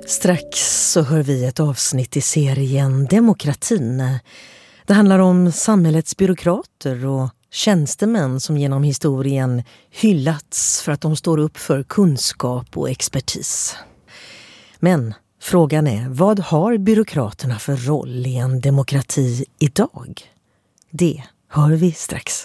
Strax så hör vi ett avsnitt i serien Demokratin. Det handlar om samhällets byråkrater och tjänstemän som genom historien hyllats för att de står upp för kunskap och expertis. Men frågan är, vad har byråkraterna för roll i en demokrati idag? Det hör vi strax.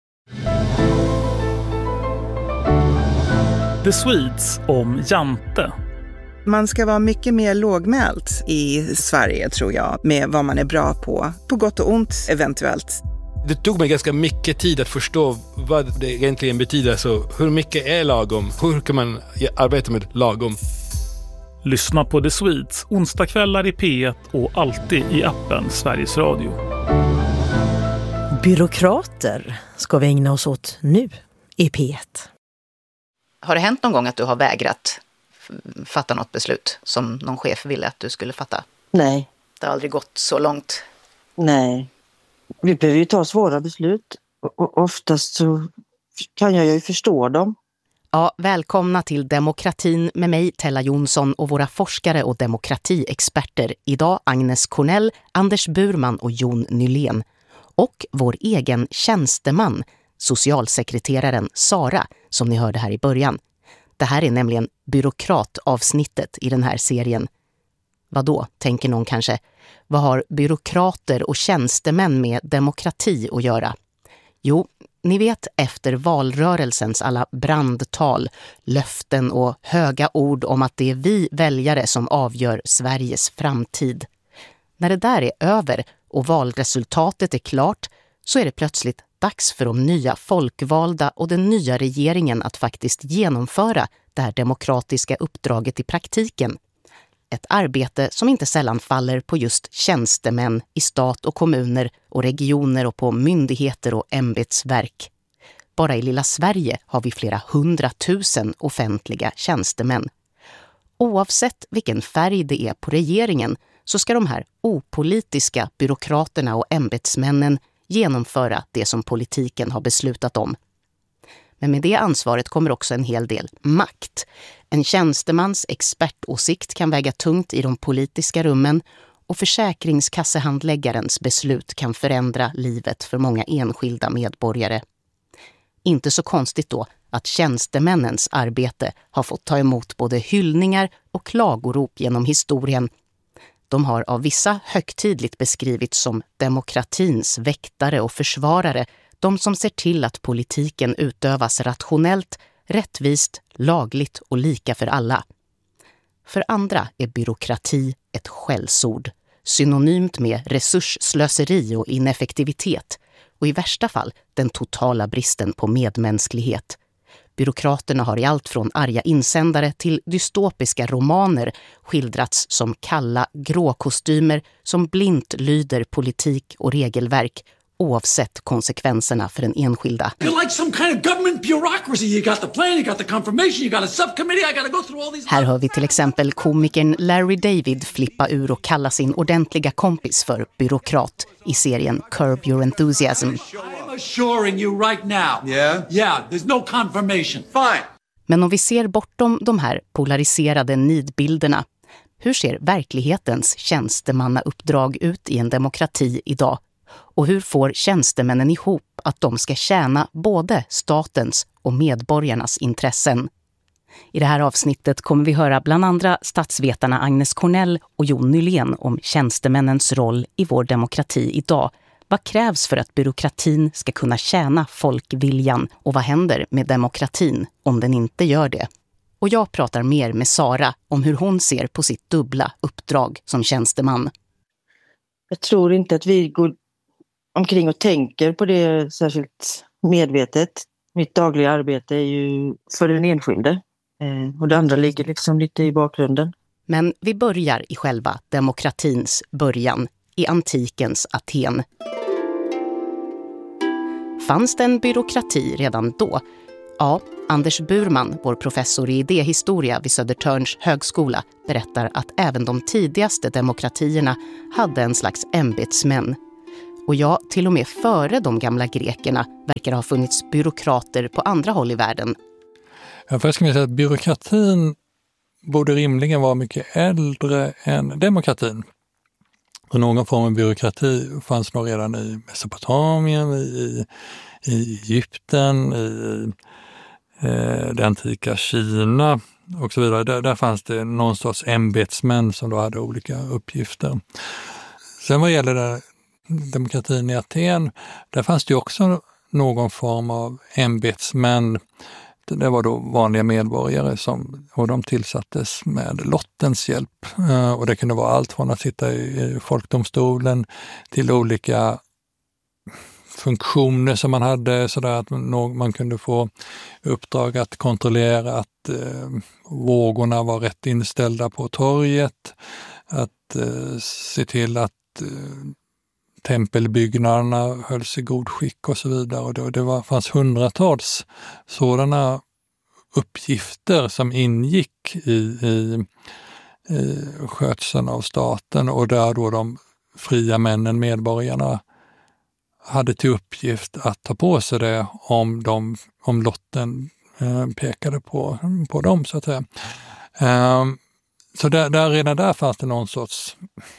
The Swedes om Jante. Man ska vara mycket mer lågmält i Sverige, tror jag, med vad man är bra på gott och ont eventuellt. Det tog mig ganska mycket tid att förstå vad det egentligen betyder. Så hur mycket är lagom? Hur kan man arbeta med lagom? Lyssna på The Swedes onsdagskvällar i P1 och alltid i appen Sveriges Radio. Byråkrater ska vi ägna oss åt nu i P1. Har det hänt någon gång att du har vägrat fatta något beslut som någon chef ville att du skulle fatta? Nej. Det har aldrig gått så långt? Nej. Vi behöver ju ta svåra beslut. Och oftast så kan jag ju förstå dem. Ja, välkomna till Demokratin med mig, Tella Jonsson, och våra forskare och demokratiexperter. Idag Agnes Cornell, Anders Burman och Jon Nylén. Och vår egen tjänsteman, socialsekreteraren Sara, som ni hörde här i början. Det här är nämligen byråkratavsnittet i den här serien. Vadå, tänker någon kanske? Vad har byråkrater och tjänstemän med demokrati att göra? Jo, ni vet efter valrörelsens alla brandtal, löften och höga ord om att det är vi väljare som avgör Sveriges framtid. När det där är över och valresultatet är klart så är det plötsligt dags för de nya folkvalda och den nya regeringen att faktiskt genomföra det här demokratiska uppdraget i praktiken. Ett arbete som inte sällan faller på just tjänstemän i stat och kommuner och regioner och på myndigheter och ämbetsverk. Bara i lilla Sverige har vi flera 100 000 offentliga tjänstemän. Oavsett vilken färg det är på regeringen så ska de här opolitiska byråkraterna och ämbetsmännen genomföra det som politiken har beslutat om. Men med det ansvaret kommer också en hel del makt. En tjänstemans expertåsikt kan väga tungt i de politiska rummen och försäkringskassehandläggarens beslut kan förändra livet för många enskilda medborgare. Inte så konstigt då att tjänstemännens arbete har fått ta emot både hyllningar och klagorop genom historien. De har av vissa högtidligt beskrivits som demokratins väktare och försvarare, de som ser till att politiken utövas rationellt, rättvist, lagligt och lika för alla. För andra är byråkrati ett skällsord, synonymt med resursslöseri och ineffektivitet och i värsta fall den totala bristen på medmänsklighet. Byråkraterna har i allt från arga insändare till dystopiska romaner skildrats som kalla gråkostymer som blint lyder politik och regelverk oavsett konsekvenserna för den enskilda. Här hör vi till exempel komikern Larry David flippa ur och kalla sin ordentliga kompis för byråkrat i serien Curb Your Enthusiasm. Men om vi ser bortom de här polariserade nidbilderna, hur ser verklighetens tjänstemannauppdrag ut i en demokrati idag? Och hur får tjänstemännen ihop att de ska tjäna både statens och medborgarnas intressen? I det här avsnittet kommer vi höra bland andra statsvetarna Agnes Cornell och Jon Nylén om tjänstemännens roll i vår demokrati idag. Vad krävs för att byråkratin ska kunna tjäna folkviljan och vad händer med demokratin om den inte gör det? Och jag pratar mer med Sara om hur hon ser på sitt dubbla uppdrag som tjänsteman. Jag tror inte att vi går omkring och tänker på det särskilt medvetet. Mitt dagliga arbete är ju för den enskilde och det andra ligger liksom lite i bakgrunden. Men vi börjar i själva demokratins början, i antikens Aten. Fanns det en byråkrati redan då? Ja, Anders Burman, vår professor i idéhistoria vid Södertörns högskola, berättar att även de tidigaste demokratierna hade en slags ämbetsmän. Och ja, till och med före de gamla grekerna verkar ha funnits byråkrater på andra håll i världen. Ja, först ska jag säga att byråkratin borde rimligen vara mycket äldre än demokratin. Och någon form av byråkrati fanns nog redan i Mesopotamien, i Egypten, i det antika Kina och så vidare. Där fanns det någon sorts ämbetsmän som då hade olika uppgifter. Sen vad gäller demokratin i Aten, där fanns det också någon form av ämbetsmän. Det var då vanliga medborgare och de tillsattes med lottens hjälp. Och det kunde vara allt från att sitta i folkdomstolen till olika funktioner som man hade, sådär att man kunde få uppdrag att kontrollera att vågorna var rätt inställda på torget, att se till att tempelbyggnaderna hölls i god skick och så vidare. Och det fanns hundratals sådana uppgifter som ingick i skötseln av staten, och där då de fria männen, medborgarna, hade till uppgift att ta på sig det om lotten pekade på dem, så att säga. Så redan där fanns det någon sorts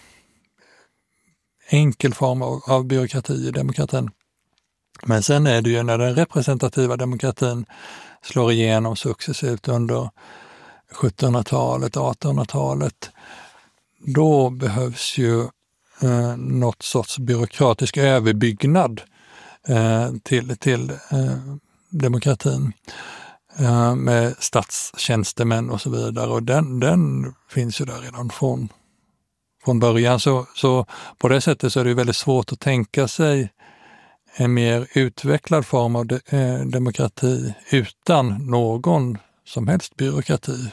enkel form av byråkrati i demokratin. Men sen är det ju när den representativa demokratin slår igenom successivt under 1700-talet, 1800-talet, då behövs ju något sorts byråkratisk överbyggnad till demokratin med statstjänstemän och så vidare. Och den finns ju där redan från början. Så på det sättet så är det väldigt svårt att tänka sig en mer utvecklad form av demokrati utan någon som helst byråkrati.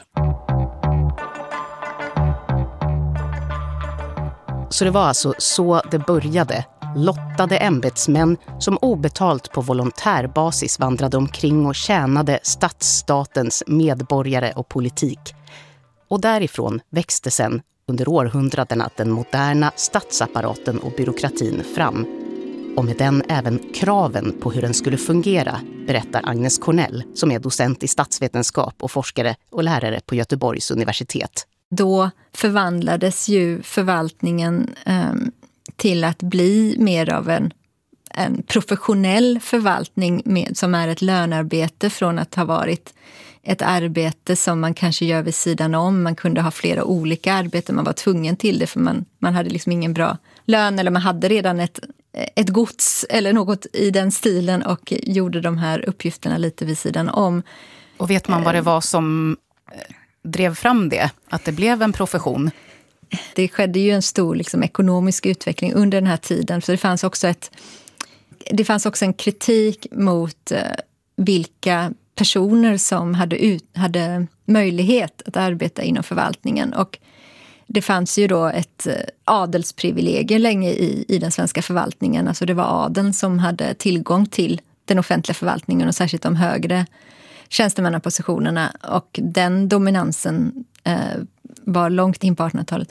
Så det var alltså så det började. Lottade ämbetsmän som obetalt på volontärbasis vandrade omkring och tjänade stadsstatens medborgare och politik. Och därifrån växte sen under århundradena den moderna statsapparaten och byråkratin fram. Och med den även kraven på hur den skulle fungera, berättar Agnes Cornell, som är docent i statsvetenskap och forskare och lärare på Göteborgs universitet. Då förvandlades ju förvaltningen till att bli mer av en professionell förvaltning som är ett lönarbete, från att ha varit ett arbete som man kanske gör vid sidan om. Man kunde ha flera olika arbeten, man var tvungen till det för man hade liksom ingen bra lön, eller man hade redan ett gods eller något i den stilen och gjorde de här uppgifterna lite vid sidan om. Och vet man vad det var som drev fram det, att det blev en profession? Det skedde ju en stor liksom ekonomisk utveckling under den här tiden, så det fanns också en kritik mot vilka personer som hade möjlighet att arbeta inom förvaltningen, och det fanns ju då ett adelsprivilegier länge i den svenska förvaltningen. Alltså det var adeln som hade tillgång till den offentliga förvaltningen och särskilt de högre tjänstemannapositionerna, och den dominansen var långt in på 1800-talet.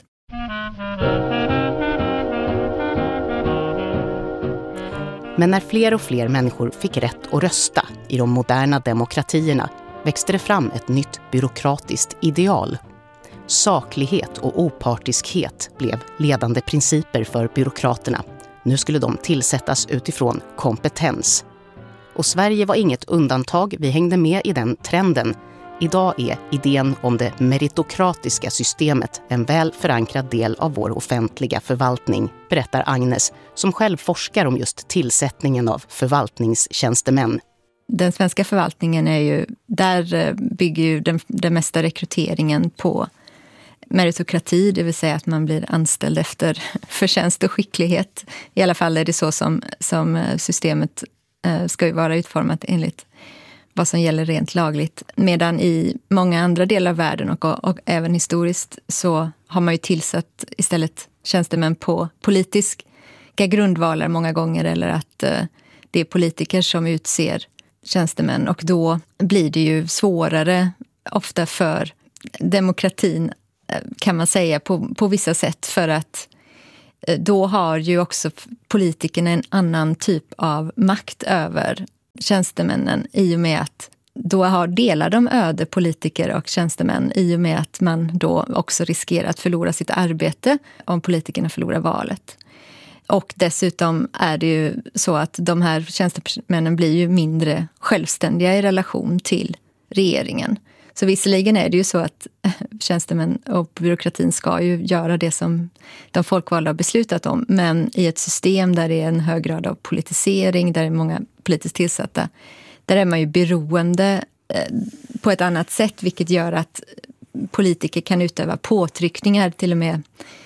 Men när fler och fler människor fick rätt att rösta i de moderna demokratierna växte det fram ett nytt byråkratiskt ideal. Saklighet och opartiskhet blev ledande principer för byråkraterna. Nu skulle de tillsättas utifrån kompetens. Och Sverige var inget undantag, vi hängde med i den trenden. Idag är idén om det meritokratiska systemet en väl förankrad del av vår offentliga förvaltning, berättar Agnes, som själv forskar om just tillsättningen av förvaltningstjänstemän. Den svenska förvaltningen där bygger ju den mesta rekryteringen på meritokrati, det vill säga att man blir anställd efter förtjänst och skicklighet. I alla fall är det så som systemet ska ju vara utformat enligt vad som gäller rent lagligt. Medan i många andra delar av världen och även historiskt så har man ju tillsatt istället tjänstemän på politiska grundvalar många gånger, eller att det är politiker som utser tjänstemän, och då blir det ju svårare ofta för demokratin, kan man säga, på vissa sätt, för att då har ju också politikerna en annan typ av makt över tjänstemännen, i och med att då delar de öde politiker och tjänstemän i och med att man då också riskerar att förlora sitt arbete om politikerna förlorar valet. Och dessutom är det ju så att de här tjänstemännen blir ju mindre självständiga i relation till regeringen. Så visserligen är det ju så att tjänstemän och byråkratin ska ju göra det som de folkvalda har beslutat om. Men i ett system där det är en hög grad av politisering, där det är många politiskt tillsatta, där är man ju beroende på ett annat sätt, vilket gör att politiker kan utöva påtryckningar till och med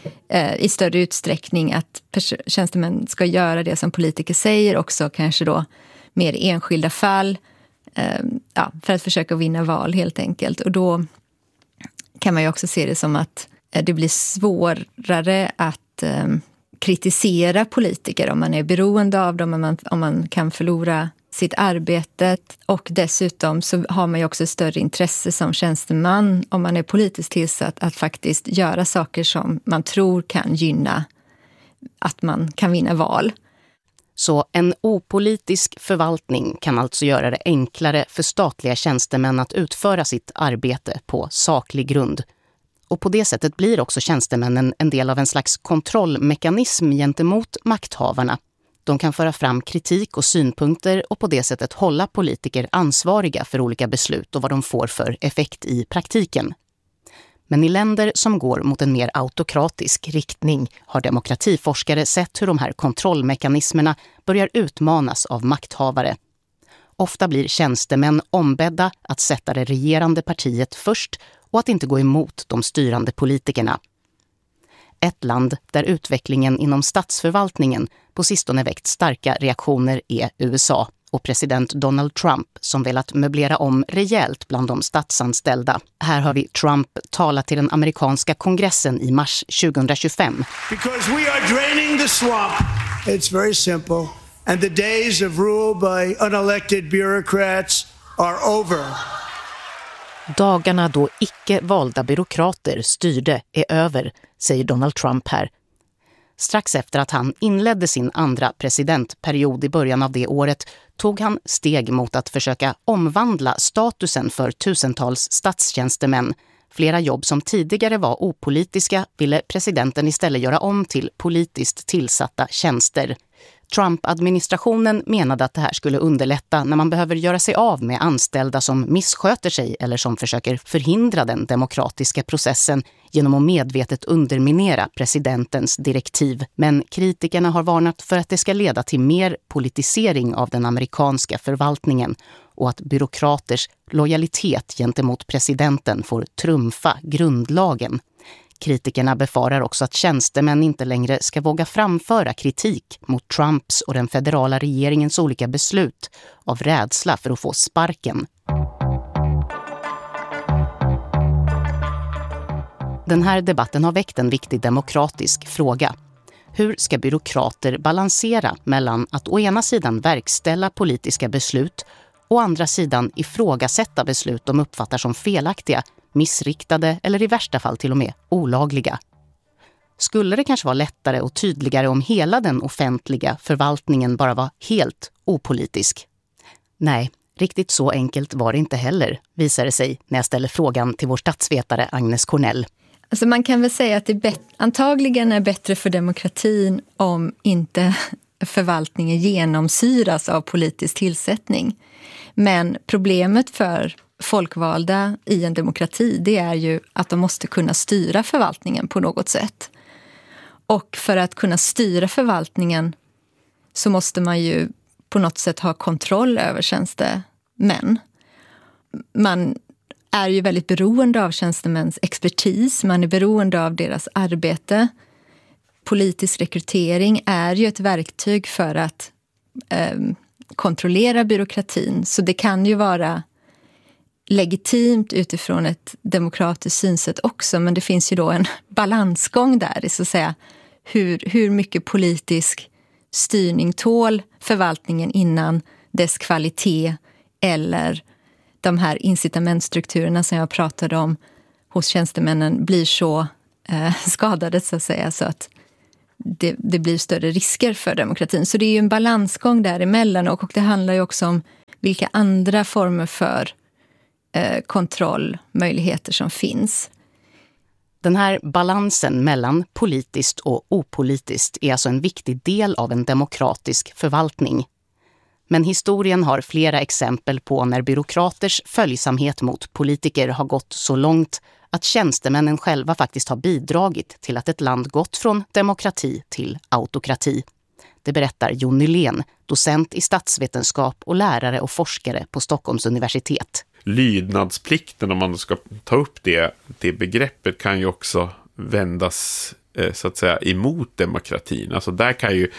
i större utsträckning, att tjänstemän ska göra det som politiker säger, också kanske då mer i enskilda fall, för att försöka vinna val helt enkelt. Och då kan man ju också se det som att det blir svårare att kritisera politiker om man är beroende av dem, om man kan förlora sitt arbete. Och dessutom så har man ju också ett större intresse som tjänsteman, om man är politiskt tillsatt, att faktiskt göra saker som man tror kan gynna att man kan vinna val. Så en opolitisk förvaltning kan alltså göra det enklare för statliga tjänstemän att utföra sitt arbete på saklig grund. Och på det sättet blir också tjänstemännen en del av en slags kontrollmekanism gentemot makthavarna. De kan föra fram kritik och synpunkter och på det sättet hålla politiker ansvariga för olika beslut och vad de får för effekt i praktiken. Men i länder som går mot en mer autokratisk riktning har demokratiforskare sett hur de här kontrollmekanismerna börjar utmanas av makthavare. Ofta blir tjänstemän ombedda att sätta det regerande partiet först och att inte gå emot de styrande politikerna. Ett land där utvecklingen inom statsförvaltningen på sistone väckt starka reaktioner är USA och president Donald Trump som velat möblera om rejält bland de statsanställda. Här har vi Trump tala till den amerikanska kongressen i mars 2025. Because we are draining the swamp. It's very simple. And the days of rule by unelected bureaucrats are over. Dagarna då icke-valda byråkrater styrde är över, säger Donald Trump här. Strax efter att han inledde sin andra presidentperiod i början av det året tog han steg mot att försöka omvandla statusen för tusentals statstjänstemän. Flera jobb som tidigare var opolitiska ville presidenten istället göra om till politiskt tillsatta tjänster. Trump-administrationen menade att det här skulle underlätta när man behöver göra sig av med anställda som missköter sig eller som försöker förhindra den demokratiska processen genom att medvetet underminera presidentens direktiv. Men kritikerna har varnat för att det ska leda till mer politisering av den amerikanska förvaltningen och att byråkraters lojalitet gentemot presidenten får trumfa grundlagen. Kritikerna befarar också att tjänstemän inte längre ska våga framföra kritik mot Trumps och den federala regeringens olika beslut av rädsla för att få sparken. Den här debatten har väckt en viktig demokratisk fråga. Hur ska byråkrater balansera mellan att å ena sidan verkställa politiska beslut och å andra sidan ifrågasätta beslut de uppfattar som felaktiga, missriktade eller i värsta fall till och med olagliga? Skulle det kanske vara lättare och tydligare om hela den offentliga förvaltningen bara var helt opolitisk? Nej, riktigt så enkelt var det inte heller, visar det sig när jag ställer frågan till vår statsvetare Agnes Cornell. Alltså man kan väl säga att det antagligen är bättre för demokratin om inte förvaltningen genomsyras av politisk tillsättning. Men problemet för folkvalda i en demokrati, det är ju att de måste kunna styra förvaltningen på något sätt. Och för att kunna styra förvaltningen så måste man ju på något sätt ha kontroll över tjänstemän. Man är ju väldigt beroende av tjänstemäns expertis, man är beroende av deras arbete. Politisk rekrytering är ju ett verktyg för att kontrollera byråkratin, så det kan ju vara legitimt utifrån ett demokratiskt synsätt också, men det finns ju då en balansgång där, så att säga, hur mycket politisk styrning tål förvaltningen innan dess kvalitet eller de här incitamentstrukturerna som jag pratade om hos tjänstemännen blir så skadade, så att säga, så att det blir större risker för demokratin. Så det är ju en balansgång däremellan, och det handlar ju också om vilka andra former för kontrollmöjligheter som finns. Den här balansen mellan politiskt och opolitiskt är alltså en viktig del av en demokratisk förvaltning. Men historien har flera exempel på när byråkraters följsamhet mot politiker har gått så långt att tjänstemännen själva faktiskt har bidragit till att ett land gått från demokrati till autokrati. Det berättar Jon Nylén, docent i statsvetenskap och lärare och forskare på Stockholms universitet. Lydnadsplikten, om man ska ta upp det begreppet, kan ju också vändas så att säga emot demokratin. Alltså där kan ju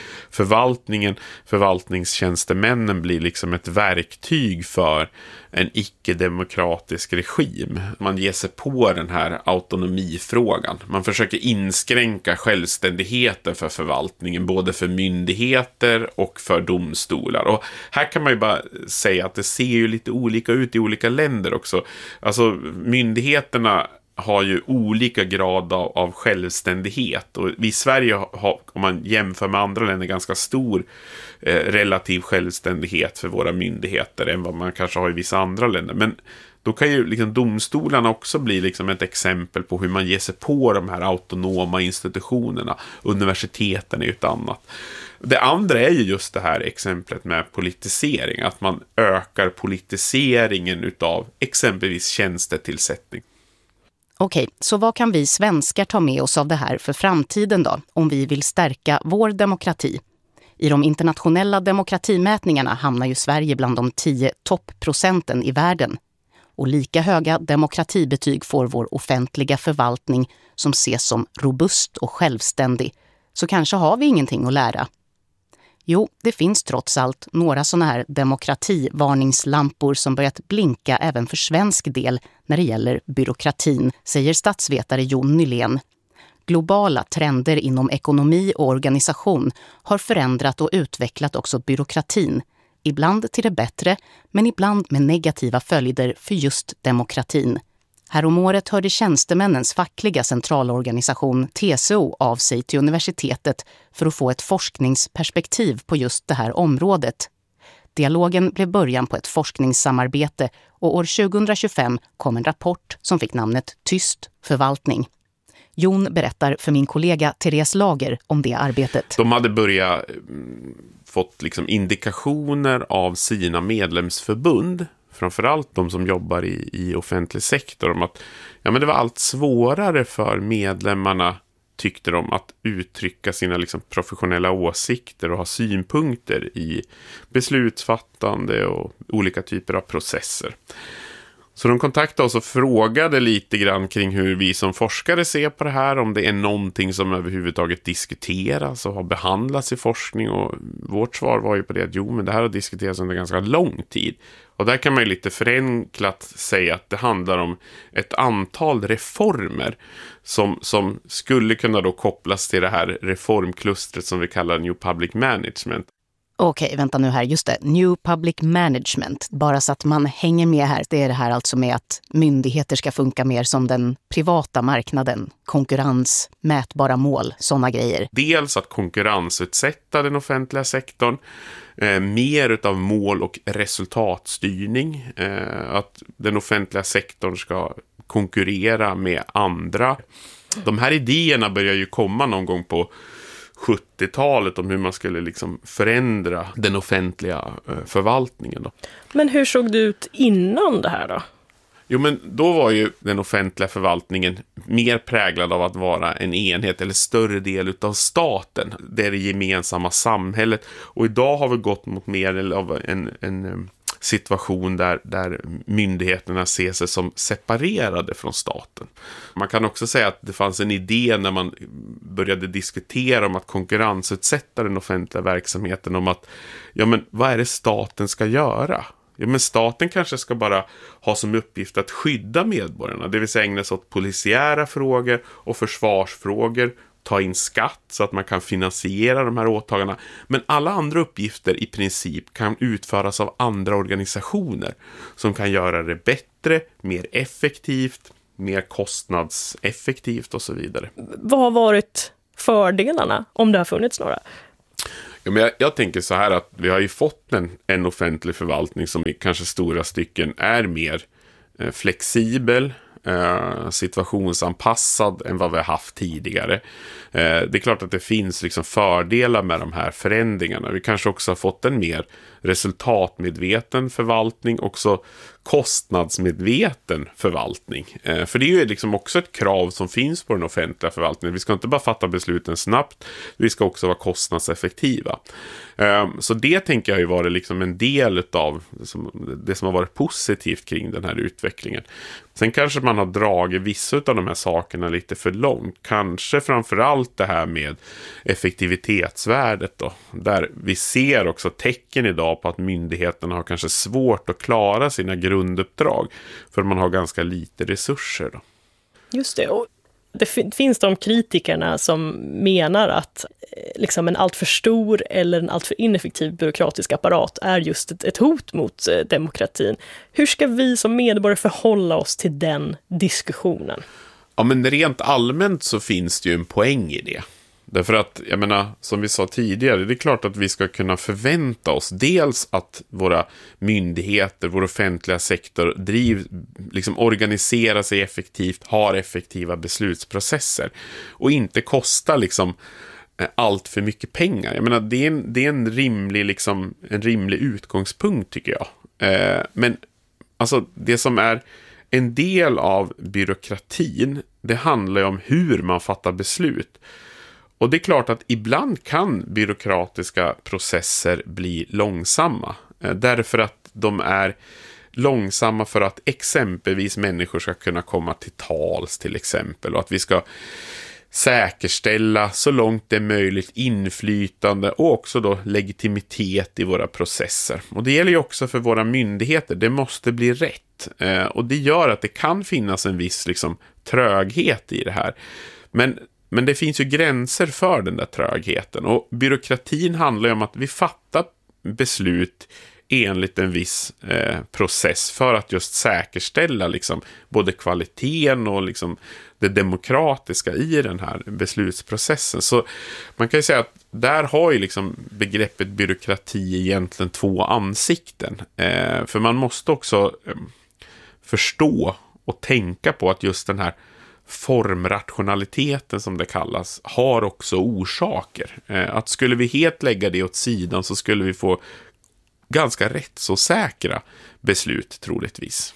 förvaltningstjänstemännen bli liksom ett verktyg för en icke-demokratisk regim. Man ger sig på den här autonomifrågan. Man försöker inskränka självständigheten för förvaltningen, både för myndigheter och för domstolar. Och här kan man ju bara säga att det ser ju lite olika ut i olika länder också. Alltså myndigheterna har ju olika grad av självständighet, och vi i Sverige har, om man jämför med andra länder, ganska stor relativ självständighet för våra myndigheter än vad man kanske har i vissa andra länder. Men då kan ju liksom domstolarna också bli liksom ett exempel på hur man ger sig på de här autonoma institutionerna. Universiteten är ju ett annat. Det andra är ju just det här exemplet med politisering, att man ökar politiseringen utav exempelvis tjänstetillsättning. Okej, så vad kan vi svenskar ta med oss av det här för framtiden då, om vi vill stärka vår demokrati? I de internationella demokratimätningarna hamnar ju Sverige bland de 10 toppprocenten i världen. Och lika höga demokratibetyg får vår offentliga förvaltning som ses som robust och självständig. Så kanske har vi ingenting att lära. Jo, det finns trots allt några sådana här demokrativarningslampor som börjat blinka även för svensk del när det gäller byråkratin, säger statsvetare Jon Nylén. Globala trender inom ekonomi och organisation har förändrat och utvecklat också byråkratin. Ibland till det bättre, men ibland med negativa följder för just demokratin. Häromåret hörde tjänstemännens fackliga centralorganisation TCO av sig till universitetet för att få ett forskningsperspektiv på just det här området. Dialogen blev början på ett forskningssamarbete, och år 2025 kom en rapport som fick namnet Tyst förvaltning. Jon berättar för min kollega Therese Lager om det arbetet. De hade börjat fått liksom indikationer av sina medlemsförbund, framförallt de som jobbar i offentlig sektor, om att men det var allt svårare för medlemmarna, tyckte de, att uttrycka sina liksom professionella åsikter och ha synpunkter i beslutsfattande och olika typer av processer. Så de kontaktade oss och frågade lite grann kring hur vi som forskare ser på det här, om det är någonting som överhuvudtaget diskuteras och har behandlats i forskning, och vårt svar var ju på det att men det här har diskuterats under ganska lång tid. Och där kan man ju lite förenklat säga att det handlar om ett antal reformer som skulle kunna då kopplas till det här reformklustret som vi kallar New Public Management. Okej, vänta nu här. Just det, New Public Management. Bara så att man hänger med här. Det är det här alltså med att myndigheter ska funka mer som den privata marknaden. Konkurrens, mätbara mål, sådana grejer. Dels att konkurrensutsätta den offentliga sektorn. Mer utav mål- och resultatstyrning. Att den offentliga sektorn ska konkurrera med andra. De här idéerna börjar ju komma någon gång på 70-talet om hur man skulle liksom förändra den offentliga förvaltningen då. Men hur såg det ut innan det här då? Jo, men då var ju den offentliga förvaltningen mer präglad av att vara en enhet eller större del utav staten. Det är det gemensamma samhället. Och idag har vi gått mot mer av en situation där myndigheterna ser sig som separerade från staten. Man kan också säga att det fanns en idé när man började diskutera om att konkurrensutsätta den offentliga verksamheten, om att vad är det staten ska göra? Men staten kanske ska bara ha som uppgift att skydda medborgarna, det vill säga ägna sig åt polisiära frågor och försvarsfrågor, ta in skatt så att man kan finansiera de här åtagandena. Men alla andra uppgifter i princip kan utföras av andra organisationer som kan göra det bättre, mer effektivt, mer kostnadseffektivt och så vidare. Vad har varit fördelarna, om det har funnits några? Men jag tänker så här att vi har ju fått en offentlig förvaltning som i kanske stora stycken är mer flexibel, situationsanpassad än vad vi har haft tidigare. Det är klart att det finns liksom fördelar med de här förändringarna. Vi kanske också har fått en mer resultatmedveten förvaltning, också kostnadsmedveten förvaltning. För det är ju liksom också ett krav som finns på den offentliga förvaltningen. Vi ska inte bara fatta besluten snabbt, vi ska också vara kostnadseffektiva. Så det tänker jag ju vara liksom en del av det som har varit positivt kring den här utvecklingen. Sen kanske man har dragit vissa av de här sakerna lite för långt. Kanske framförallt det här med effektivitetsvärdet då. Där vi ser också tecken idag på att myndigheterna har kanske svårt att klara sina grunduppdrag. För man har ganska lite resurser då. Just det, och det finns de kritikerna som menar att liksom en alltför stor eller en alltför ineffektiv byråkratisk apparat är just ett hot mot demokratin. Hur ska vi som medborgare förhålla oss till den diskussionen? Ja, men rent allmänt så finns det ju en poäng i det. Därför att, jag menar, som vi sa tidigare, det är klart att vi ska kunna förvänta oss dels att våra myndigheter, vår offentliga sektor liksom organiserar sig effektivt, har effektiva beslutsprocesser och inte kostar liksom allt för mycket pengar. Jag menar, det är en rimlig utgångspunkt tycker jag. Men alltså det som är en del av byråkratin, det handlar ju om hur man fattar beslut. Och det är klart att ibland kan byråkratiska processer bli långsamma. Därför att de är långsamma för att exempelvis människor ska kunna komma till tals till exempel. Och att vi ska säkerställa så långt det är möjligt inflytande och också då legitimitet i våra processer. Och det gäller ju också för våra myndigheter. Det måste bli rätt. Och det gör att det kan finnas en viss liksom tröghet i det här. Men det finns ju gränser för den där trögheten. Och byråkratin handlar ju om att vi fattar beslut enligt en viss process för att just säkerställa liksom både kvaliteten och liksom det demokratiska i den här beslutsprocessen. Så man kan ju säga att där har ju liksom begreppet byråkrati egentligen två ansikten. För man måste också förstå och tänka på att just den här formrationaliteten som det kallas har också orsaker. Att skulle vi helt lägga det åt sidan så skulle vi få ganska rätt så säkra beslut troligtvis.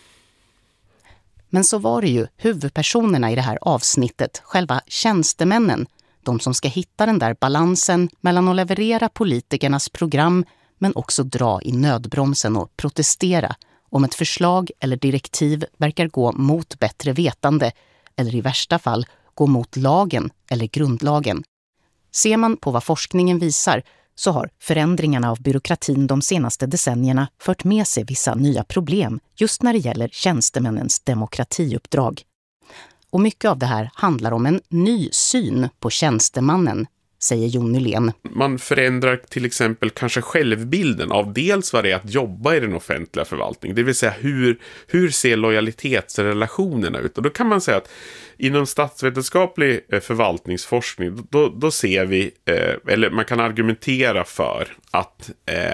Men så var det ju huvudpersonerna i det här avsnittet, själva tjänstemännen, de som ska hitta den där balansen mellan att leverera politikernas program men också dra i nödbromsen och protestera om ett förslag eller direktiv verkar gå mot bättre vetande eller i värsta fall gå mot lagen eller grundlagen. Ser man på vad forskningen visar så har förändringarna av byråkratin de senaste decennierna fört med sig vissa nya problem just när det gäller tjänstemännens demokratiuppdrag. Och mycket av det här handlar om en ny syn på tjänstemannen, säger Jon Nylén. Man förändrar till exempel kanske självbilden av dels vad det är att jobba i den offentliga förvaltningen. Det vill säga hur ser lojalitetsrelationerna ut? Och då kan man säga att inom statsvetenskaplig förvaltningsforskning då ser vi, eller man kan argumentera för att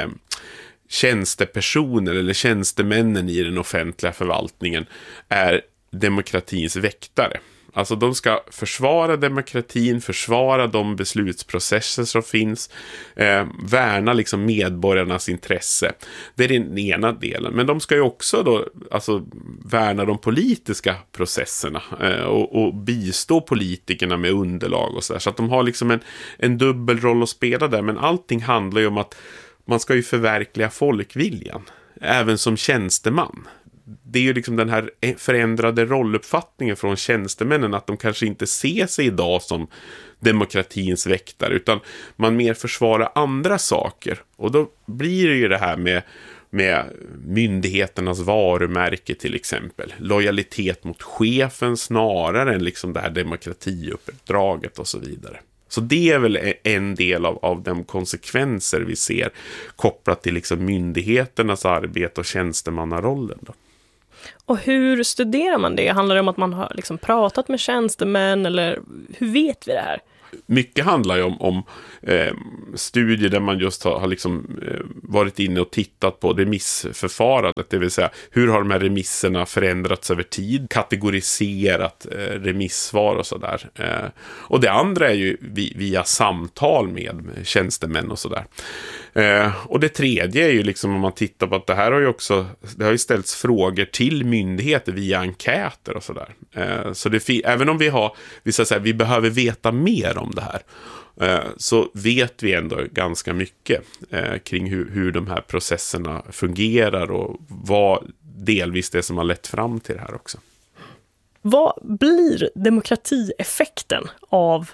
tjänstepersoner eller tjänstemännen i den offentliga förvaltningen är demokratins väktare. Alltså de ska försvara demokratin, försvara de beslutsprocesser som finns, värna liksom medborgarnas intresse. Det är den ena delen. Men de ska ju också då, alltså, värna de politiska processerna och bistå politikerna med underlag och så där. Så att de har liksom en dubbel roll att spela där. Men allting handlar ju om att man ska ju förverkliga folkviljan, även som tjänsteman. Det är ju liksom den här förändrade rolluppfattningen från tjänstemännen att de kanske inte ser sig idag som demokratins väktare utan man mer försvarar andra saker. Och då blir det ju det här med myndigheternas varumärke till exempel. Lojalitet mot chefen snarare än liksom det här demokratiuppdraget och så vidare. Så det är väl en del av de konsekvenser vi ser kopplat till liksom myndigheternas arbete och tjänstemannarollen då. Och hur studerar man det? Handlar det om att man har liksom pratat med tjänstemän eller hur vet vi det här? Mycket handlar ju om studier där man just har liksom, varit inne och tittat på remissförfarandet, det vill säga hur har de här remisserna förändrats över tid, kategoriserat remissvar och sådär. Och det andra är ju via samtal med tjänstemän och sådär. Och det tredje är ju liksom, om man tittar på att det har ju ställts frågor till myndigheter via enkäter och sådär. Så även om vi behöver veta mer om det här, så vet vi ändå ganska mycket kring hur de här processerna fungerar och vad delvis det som har lett fram till det här också. Vad blir demokratieffekten av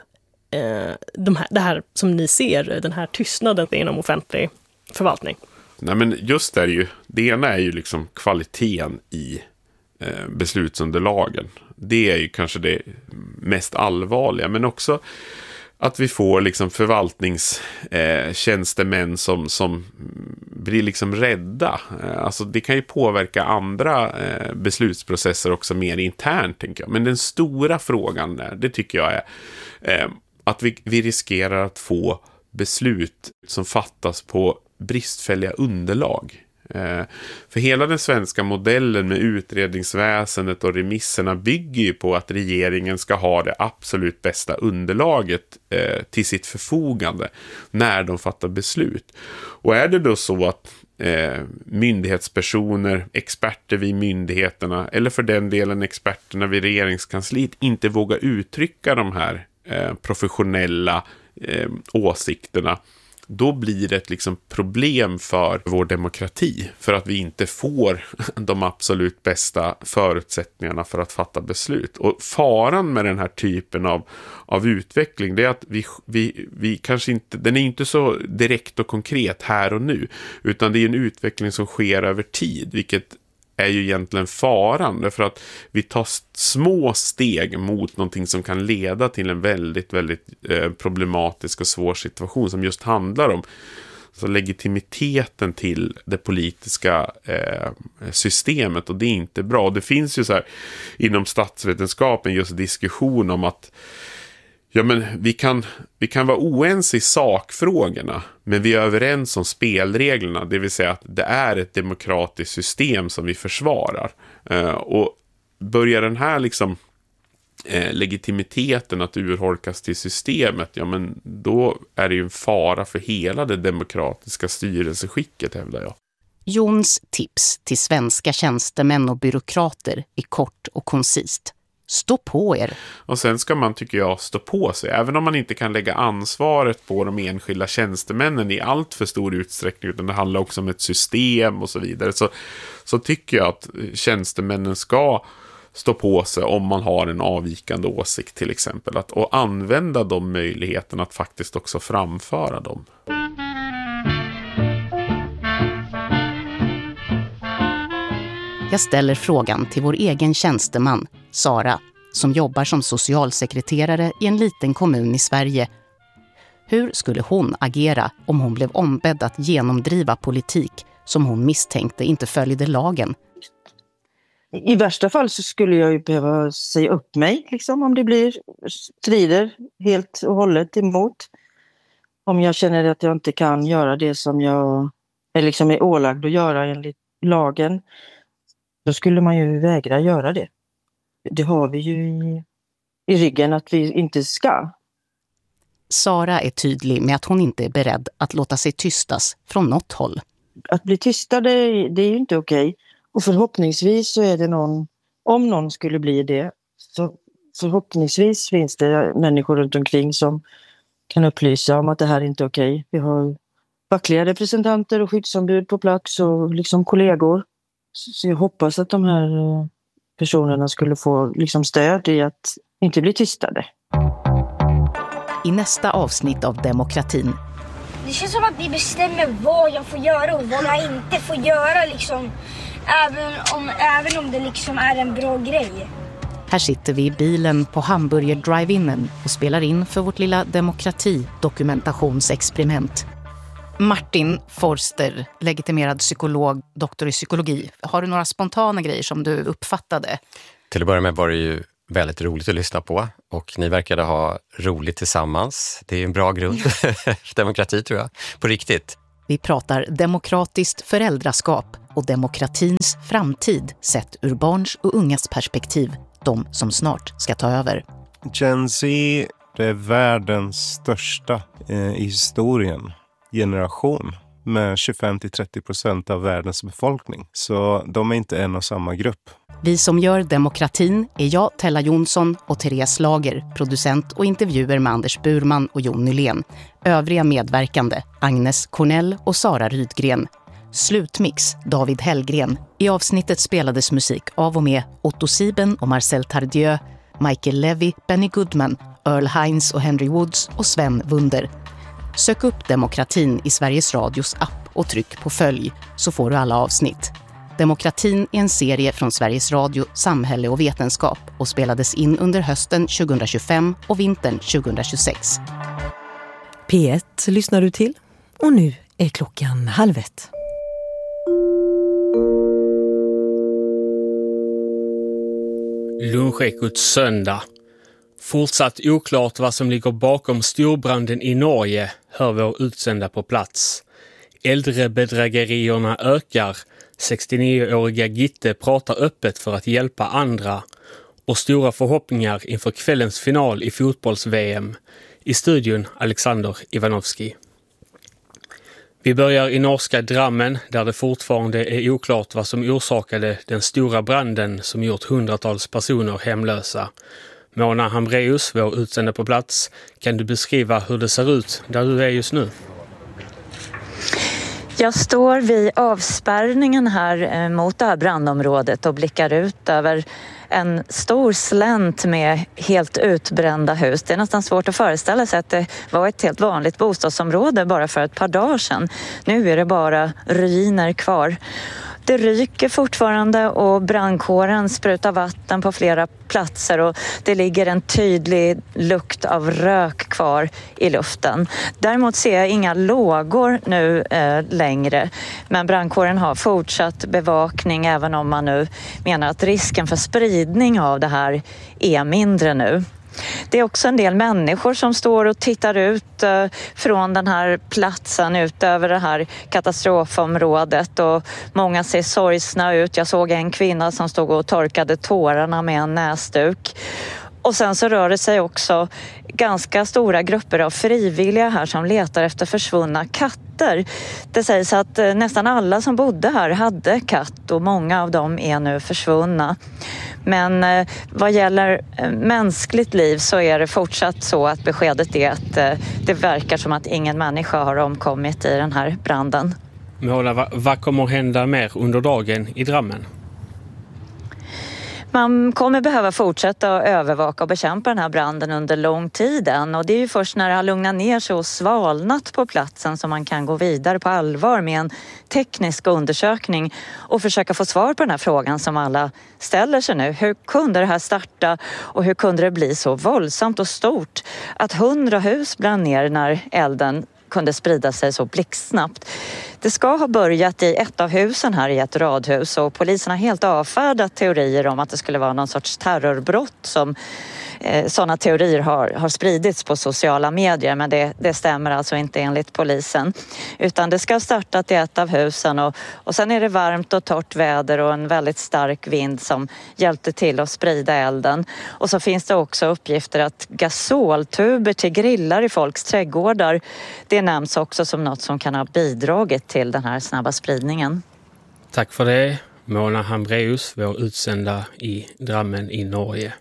det här som ni ser, den här tystnaden inom offentlig förvaltning? Nej, men just det ena är ju liksom kvaliteten i beslutsunderlagen. Det är ju kanske det mest allvarliga, men också att vi får liksom förvaltningstjänstemän som blir liksom rädda. Alltså det kan ju påverka andra beslutsprocesser också mer internt, tänker jag. Men den stora frågan där, det tycker jag är att vi riskerar att få beslut som fattas på bristfälliga underlag. För hela den svenska modellen med utredningsväsendet och remisserna bygger ju på att regeringen ska ha det absolut bästa underlaget till sitt förfogande när de fattar beslut. Och är det då så att myndighetspersoner, experter vid myndigheterna eller för den delen experterna vid regeringskansliet inte vågar uttrycka de här professionella åsikterna, då blir det ett liksom problem för vår demokrati, för att vi inte får de absolut bästa förutsättningarna för att fatta beslut. Och faran med den här typen av utveckling, det är att vi kanske inte, den är inte så direkt och konkret här och nu, utan det är en utveckling som sker över tid, vilket är ju egentligen faran, därför att vi tar små steg mot någonting som kan leda till en väldigt, väldigt problematisk och svår situation som just handlar om så legitimiteten till det politiska systemet, och det är inte bra. Och det finns ju så här inom statsvetenskapen just diskussion om att men vi kan vara oense i sakfrågorna, men vi är överens om spelreglerna, det vill säga att det är ett demokratiskt system som vi försvarar. Och börjar den här liksom legitimiteten att urholkas till systemet, men då är det ju en fara för hela det demokratiska styrelseskicket, hävdar jag. Jons tips till svenska tjänstemän och byråkrater är kort och koncist. Stå på er. Och sen ska man, tycker jag, stå på sig. Även om man inte kan lägga ansvaret på de enskilda tjänstemännen i allt för stor utsträckning, utan det handlar också om ett system och så vidare, så tycker jag att tjänstemännen ska stå på sig om man har en avvikande åsikt till exempel. Och använda de möjligheterna att faktiskt också framföra dem. Jag ställer frågan till vår egen tjänsteman, Sara, som jobbar som socialsekreterare i en liten kommun i Sverige. Hur skulle hon agera om hon blev ombedd att genomdriva politik som hon misstänkte inte följde lagen? I värsta fall så skulle jag ju behöva säga upp mig, liksom, om det blir strider helt och hållet emot. Om jag känner att jag inte kan göra det som jag är ålagd att göra enligt lagen, då skulle man ju vägra göra det. Det har vi ju i ryggen att vi inte ska. Sara är tydlig med att hon inte är beredd att låta sig tystas från något håll. Att bli tystad, det är ju inte okej. Och förhoppningsvis så är det om någon skulle bli det, så förhoppningsvis finns det människor runt omkring som kan upplysa om att det här är inte okej. Vi har fackliga representanter och skyddsombud på plats och liksom kollegor. Så jag hoppas att de här personerna skulle få liksom stöd i att inte bli tystade. I nästa avsnitt av Demokratin. Det känns som att ni bestämmer vad jag får göra och vad jag inte får göra, liksom. Även om det liksom är en bra grej. Här sitter vi i bilen på Hamburger Drive-inen och spelar in för vårt lilla demokrati-dokumentationsexperiment. Martin Forster, legitimerad psykolog, doktor i psykologi. Har du några spontana grejer som du uppfattade? Till att börja med var det ju väldigt roligt att lyssna på och ni verkade ha roligt tillsammans. Det är en bra grund för demokrati tror jag, på riktigt. Vi pratar demokratiskt föräldraskap och demokratins framtid sett ur barns och ungas perspektiv, de som snart ska ta över. Gen Z, det är världens största i historien generation med 25-30% av världens befolkning. Så de är inte en och samma grupp. Vi som gör demokratin är jag, Tella Jonsson, och Therese Lager, producent och intervjuer med Anders Burman och Jon Nylén. Övriga medverkande, Agnes Cornell och Sara Rydgren. Slutmix, David Hellgren. I avsnittet spelades musik av och med Otto Sieben och Marcel Tardieu, Michael Levy, Benny Goodman, Earl Hines och Henry Woods och Sven Wunder. Sök upp demokratin i Sveriges Radios app och tryck på följ så får du alla avsnitt. Demokratin är en serie från Sveriges Radio, Samhälle och Vetenskap och spelades in under hösten 2025 och vintern 2026. P1 lyssnar du till och nu är klockan 12:30. Lunchekot söndag. Fortsatt oklart vad som ligger bakom storbranden i Norge, hör vår utsända på plats. Äldrebedrägerierna ökar. 69-åriga Gitte pratar öppet för att hjälpa andra. Och stora förhoppningar inför kvällens final i fotbolls-VM. I studion Alexander Ivanovski. Vi börjar i norska Drammen där det fortfarande är oklart vad som orsakade den stora branden som gjort hundratals personer hemlösa. Mona Hambreus, vår utsända på plats, kan du beskriva hur det ser ut där du är just nu? Jag står vid avspärrningen här mot det här brandområdet och blickar ut över en stor slänt med helt utbrända hus. Det är nästan svårt att föreställa sig att det var ett helt vanligt bostadsområde bara för ett par dagar sedan. Nu är det bara ruiner kvar. Det ryker fortfarande och brandkåren sprutar vatten på flera platser och det ligger en tydlig lukt av rök kvar i luften. Däremot ser jag inga lågor nu längre, men brandkåren har fortsatt bevakning även om man nu menar att risken för spridning av det här är mindre nu. Det är också en del människor som står och tittar ut från den här platsen ut över det här katastrofområdet och många ser sorgsna ut. Jag såg en kvinna som stod och torkade tårarna med en näsduk. Och sen så rör det sig också ganska stora grupper av frivilliga här som letar efter försvunna katter. Det sägs att nästan alla som bodde här hade katt och många av dem är nu försvunna. Men vad gäller mänskligt liv så är det fortsatt så att beskedet är att det verkar som att ingen människa har omkommit i den här branden. Mona, vad kommer att hända mer under dagen i Drammen? Man kommer behöva fortsätta att övervaka och bekämpa den här branden under lång tid än. Och det är ju först när det har lugnat ner sig och svalnat på platsen som man kan gå vidare på allvar med en teknisk undersökning och försöka få svar på den här frågan som alla ställer sig nu. Hur kunde det här starta och hur kunde det bli så våldsamt och stort att 100 hus brann ner när elden kunde sprida sig så blixtsnabbt? Det ska ha börjat i ett av husen här i ett radhus och polisen har helt avfärdat teorier om att det skulle vara någon sorts terrorbrott som sådana teorier har spridits på sociala medier, men det stämmer alltså inte enligt polisen. Utan det ska ha startat i ett av husen och sen är det varmt och torrt väder och en väldigt stark vind som hjälpte till att sprida elden. Och så finns det också uppgifter att gasoltuber till grillar i folks trädgårdar, det nämns också som något som kan ha bidragit till den här snabba spridningen. Tack för det, Mona Hambreus, vår utsända i Drammen i Norge.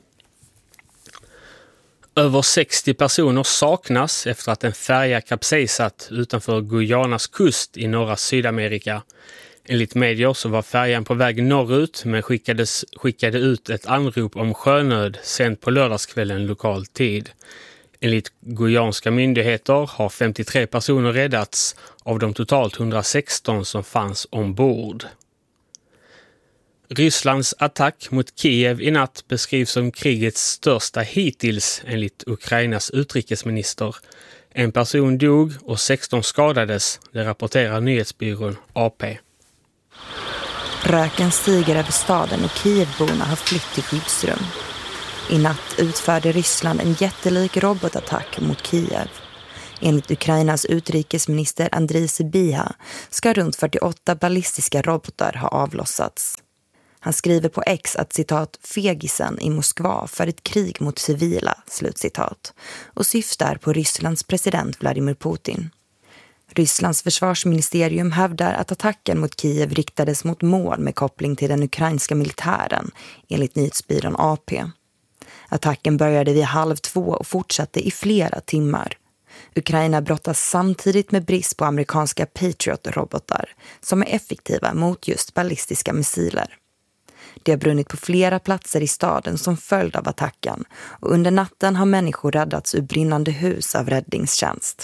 Över 60 personer saknas efter att en färja kapsejsat utanför Guyanas kust i norra Sydamerika. Enligt medier så var färjan på väg norrut men skickade ut ett anrop om sjönöd sent på lördagskvällen lokal tid. Enligt guyanska myndigheter har 53 personer räddats av de totalt 116 som fanns ombord. Rysslands attack mot Kiev i natt beskrivs som krigets största hittills enligt Ukrainas utrikesminister. En person dog och 16 skadades, det rapporterar nyhetsbyrån AP. Röken stiger över staden och Kievborna har flytt till skyddsrum. I natt utförde Ryssland en jättelik robotattack mot Kiev. Enligt Ukrainas utrikesminister Andriy Sybiha ska runt 48 ballistiska robotar ha avlossats. Han skriver på X att citat fegisen i Moskva för ett krig mot civila, slutcitat, och syftar på Rysslands president Vladimir Putin. Rysslands försvarsministerium hävdar att attacken mot Kiev riktades mot mål med koppling till den ukrainska militären, enligt nyhetsbyrån AP. Attacken började vid 1:30 och fortsatte i flera timmar. Ukraina brottas samtidigt med brist på amerikanska Patriot-robotar som är effektiva mot just ballistiska missiler. Det har brunnit på flera platser i staden som följd av attacken och under natten har människor räddats ur brinnande hus av räddningstjänst.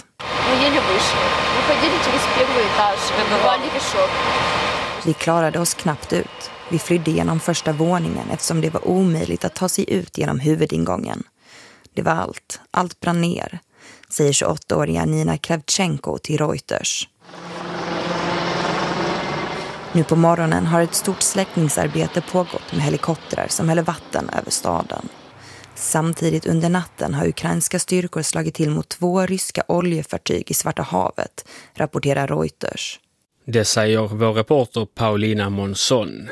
Vi klarade oss knappt ut. Vi flydde genom första våningen eftersom det var omöjligt att ta sig ut genom huvudingången. Det var allt. Allt brann ner, säger 28-åriga Nina Kravchenko till Reuters. Nu på morgonen har ett stort släckningsarbete pågått med helikoptrar som häller vatten över staden. Samtidigt under natten har ukrainska styrkor slagit till mot 2 ryska oljefartyg i Svarta havet, rapporterar Reuters. Det säger vår reporter Paulina Monson.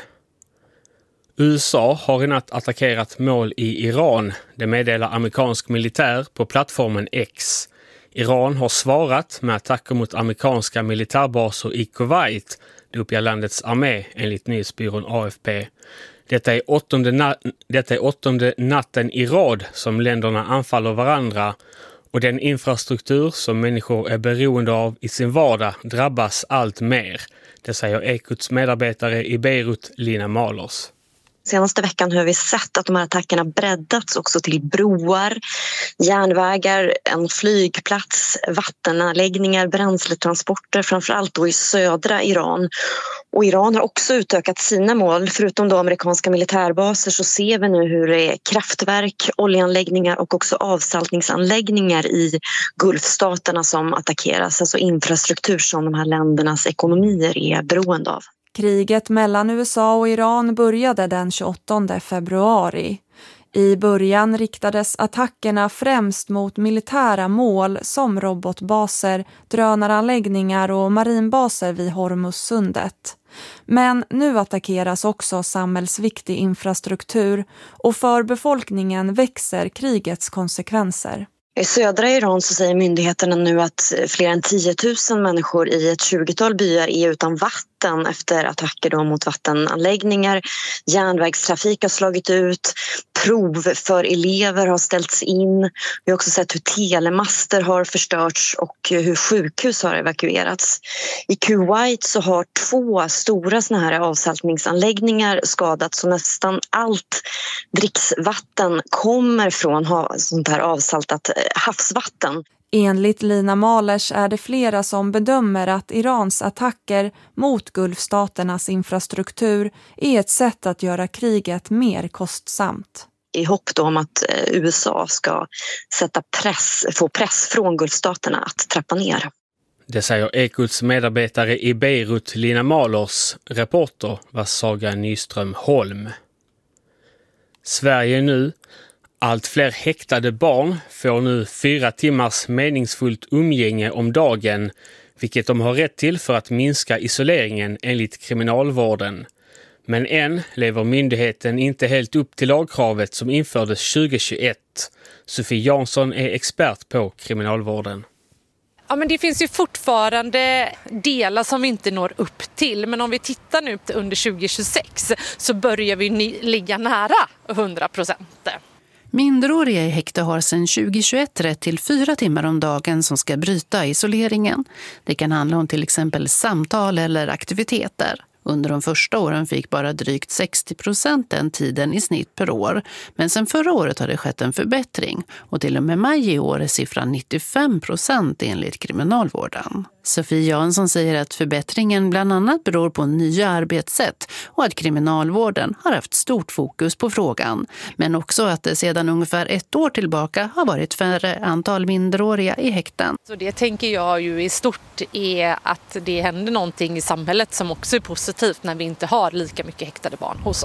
USA har i natt attackerat mål i Iran, det meddelar amerikansk militär på plattformen X. Iran har svarat med attacker mot amerikanska militärbaser i Kuwait, det uppger landets armé enligt nyhetsbyrån AFP. Detta är åttonde natten i rad som länderna anfaller varandra och den infrastruktur som människor är beroende av i sin vardag drabbas allt mer. Det säger Ekots medarbetare i Beirut, Lina Malers. Senaste veckan har vi sett att de här attackerna breddats också till broar, järnvägar, en flygplats, vattenanläggningar, bränsletransporter, framförallt då i södra Iran. Och Iran har också utökat sina mål. Förutom då amerikanska militärbaser så ser vi nu hur det är kraftverk, oljeanläggningar och också avsaltningsanläggningar i Gulfstaterna som attackeras. Alltså infrastruktur som de här ländernas ekonomier är beroende av. Kriget mellan USA och Iran började den 28 februari. I början riktades attackerna främst mot militära mål som robotbaser, drönaranläggningar och marinbaser vid Hormuzsundet. Men nu attackeras också samhällsviktig infrastruktur och för befolkningen växer krigets konsekvenser. I södra Iran så säger myndigheterna nu att fler än 10 000 människor i ett 20-tal byar är utan vatten efter attacker då mot vattenanläggningar. Järnvägstrafik har slagit ut, prov för elever har ställts in. Vi har också sett hur telemaster har förstörts och hur sjukhus har evakuerats. I Kuwait så har 2 stora såna här avsaltningsanläggningar skadats och nästan allt dricksvatten kommer från sånt här avsaltat havsvatten. Enligt Lina Malers är det flera som bedömer att Irans attacker mot Gulfstaternas infrastruktur är ett sätt att göra kriget mer kostsamt. I hopp då om att USA ska få press från Gulfstaterna att trappa ner. Det säger Ekots medarbetare i Beirut, Lina Malers, reporter var Saga Nyström Holm. Sverige nu. Allt fler häktade barn får nu 4 timmars meningsfullt umgänge om dagen, vilket de har rätt till för att minska isoleringen enligt kriminalvården. Men än lever myndigheten inte helt upp till lagkravet som infördes 2021. Sofie Jansson är expert på kriminalvården. Ja, men det finns ju fortfarande delar som vi inte når upp till. Men om vi tittar nu under 2026 så börjar vi ligga nära 100%. Minderåriga i häkte har sedan 2021 rätt till 4 timmar om dagen som ska bryta isoleringen. Det kan handla om till exempel samtal eller aktiviteter. Under de första åren fick bara drygt 60% den tiden i snitt per år. Men sen förra året har det skett en förbättring. Och till och med maj i år är siffran 95% enligt kriminalvården. Sofie Jansson säger att förbättringen bland annat beror på nya arbetssätt och att kriminalvården har haft stort fokus på frågan. Men också att det sedan ungefär 1 år tillbaka har varit färre antal minderåriga i häkten. Så det tänker jag ju i stort är att det händer någonting i samhället som också är positivt när vi inte har lika mycket häktade barn hos oss.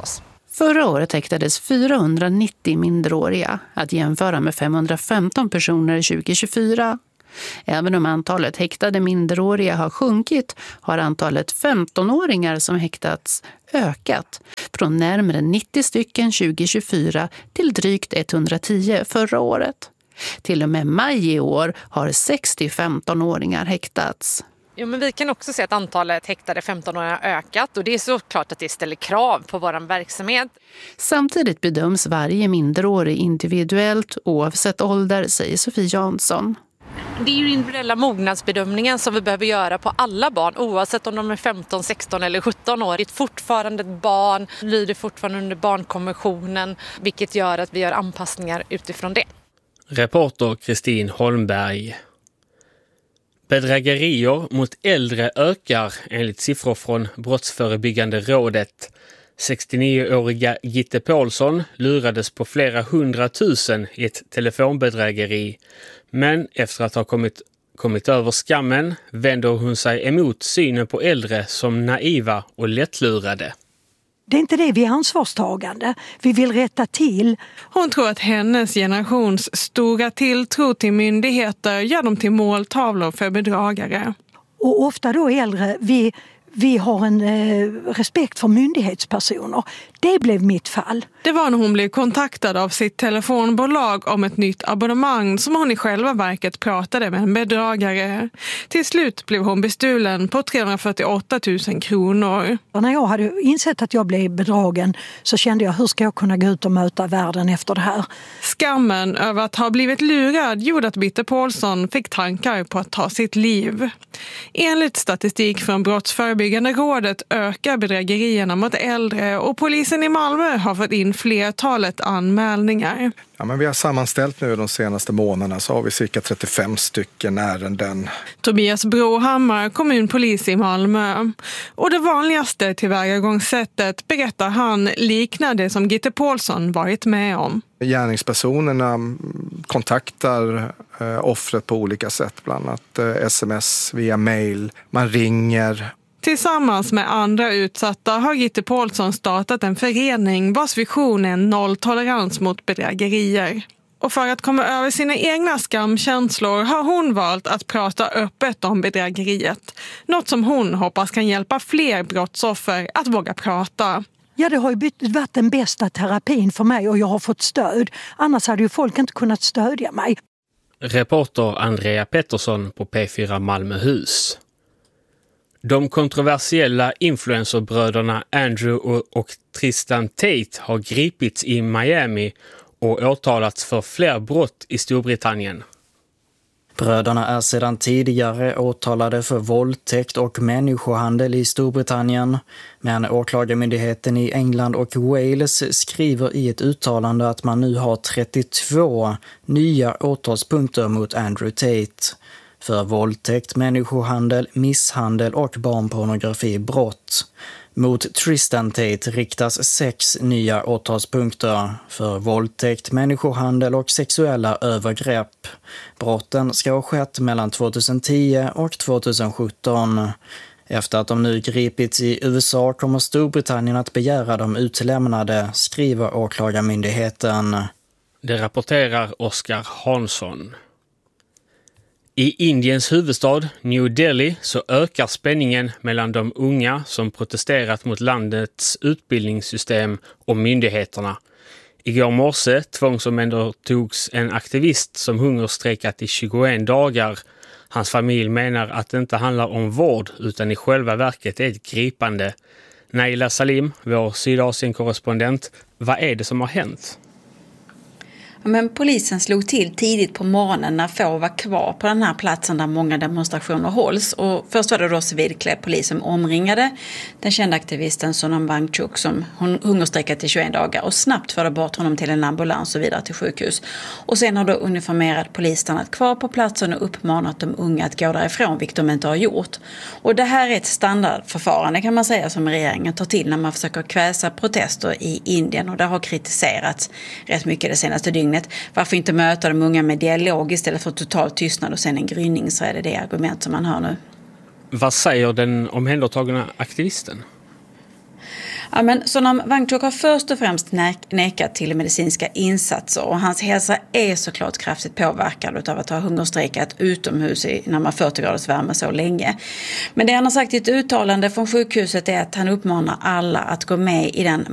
Förra året häktades 490 minderåriga, att jämföra med 515 personer 2024. Även om antalet häktade minderåriga har sjunkit har antalet 15-åringar som häktats ökat från närmare 90 stycken 2024 till drygt 110 förra året. Till och med maj i år har 60 15-åringar häktats. Jo, men vi kan också se att antalet häktade 15-åringar har ökat och det är såklart att det ställer krav på vår verksamhet. Samtidigt bedöms varje minderårig individuellt oavsett ålder, säger Sofie Jansson. Det är ju individuella mognadsbedömningen som vi behöver göra på alla barn oavsett om de är 15, 16 eller 17 år. Det är fortfarande ett barn, lyder fortfarande under barnkonventionen, vilket gör att vi gör anpassningar utifrån det. Reporter Kristin Holmberg. Bedrägerier mot äldre ökar enligt siffror från Brottsförebyggande rådet. 69-åriga Gitte Paulsson lurades på flera 100 000 i ett telefonbedrägeri. Men efter att ha kommit över skammen vänder hon sig emot synen på äldre som naiva och lättlurade. Det är inte det, vi är ansvarstagande. Vi vill rätta till. Hon tror att hennes generations stora tilltro till myndigheter gör dem till måltavlor för bedragare. Och ofta då äldre, vi har en respekt för myndighetspersoner. Det blev mitt fall. Det var när hon blev kontaktad av sitt telefonbolag om ett nytt abonnemang som hon i själva verket pratade med en bedragare. Till slut blev hon bestulen på 348 000 kronor. När jag hade insett att jag blev bedragen så kände jag, hur ska jag kunna gå ut och möta världen efter det här? Skammen över att ha blivit lurad gjorde att Gitte Paulsson fick tankar på att ta sitt liv. Enligt statistik från Brottsförebyggande rådet ökar bedrägerierna mot äldre och polisen i Malmö har fått in flertalet anmälningar. Ja, men vi har sammanställt nu de senaste månaderna så har vi cirka 35 stycken ärenden. Tobias Brohammar, kommunpolis i Malmö. Och det vanligaste tillvägagångssättet, berättar han, liknar det som Gitte Paulsson varit med om. Gärningspersonerna kontaktar offret på olika sätt, bland annat sms, via mail, man ringer. Tillsammans med andra utsatta har Gitte Paulsson startat en förening vars vision är nolltolerans mot bedrägerier. Och för att komma över sina egna skamkänslor har hon valt att prata öppet om bedrägeriet. Något som hon hoppas kan hjälpa fler brottsoffer att våga prata. Ja, det har ju varit den bästa terapin för mig och jag har fått stöd. Annars hade ju folk inte kunnat stödja mig. Reporter Andrea Pettersson på P4 Malmöhus. De kontroversiella influencerbröderna Andrew och Tristan Tate har gripits i Miami och åtalats för fler brott i Storbritannien. Bröderna är sedan tidigare åtalade för våldtäkt och människohandel i Storbritannien, men åklagarmyndigheten i England och Wales skriver i ett uttalande att man nu har 32 nya åtalspunkter mot Andrew Tate. För våldtäkt, människohandel, misshandel och barnpornografibrott. Mot Tristan Tate riktas 6 nya åtalspunkter för våldtäkt, människohandel och sexuella övergrepp. Brotten ska ha skett mellan 2010 och 2017. Efter att de nu gripits i USA kommer Storbritannien att begära dem utlämnade, skriver åklagarmyndigheten. Det rapporterar Oskar Hansson. I Indiens huvudstad New Delhi så ökar spänningen mellan de unga som protesterat mot landets utbildningssystem och myndigheterna. Igår morse tvångsomhändertogs en aktivist som hungerstrejkat i 21 dagar. Hans familj menar att det inte handlar om vård utan i själva verket är ett gripande. Naila Salim, vår Sydasien-korrespondent, vad är det som har hänt? Men polisen slog till tidigt på morgonen när få var kvar på den här platsen där många demonstrationer hålls. Och först var det då civilklädd polis som omringade den kända aktivisten Sonam Wangchuk som hungerstrejkat i 21 dagar och snabbt förde bort honom till en ambulans och vidare till sjukhus. Och sen har då uniformerad polis stannat kvar på platsen och uppmanat de unga att gå därifrån, vilket de inte har gjort. Och det här är ett standardförfarande kan man säga som regeringen tar till när man försöker kväsa protester i Indien, och det har kritiserats rätt mycket det senaste dygnet. Varför inte möta de unga med dialog istället för total tystnad och sen en gryning, så är det argument som man hör nu. Vad säger den omhändertagna aktivisten? Ja, men Sonam Wangchuk har först och främst nekat till medicinska insatser och hans hälsa är såklart kraftigt påverkad av att ha hungerstrejkat utomhus i närmare 40 graders värme så länge. Men det han har sagt i ett uttalande från sjukhuset är att han uppmanar alla att gå med i den